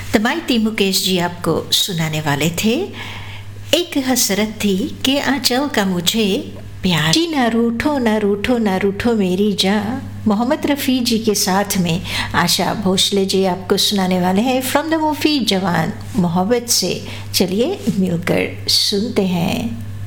तमाइती मुकेश जी आपको सुनाने वाले थे। एक हसरत थी कि आंचल का मुझे प्यार, जी ना रूठो ना रूठो ना रूठो मेरी जान, मोहम्मद रफ़ी जी के साथ में आशा भोसले जी आपको सुनाने वाले हैं फ्रॉम द मूवी जवान मोहब्बत से। चलिए मिलकर सुनते हैं।